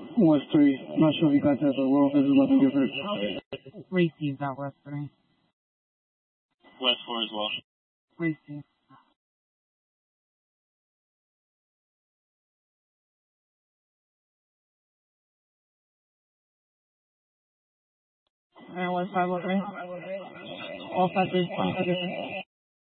West 3. I'm not sure if you got that, but we're this is about to get hurt. Received out West 3. West 4 as well. Received. West 503. All 5 3.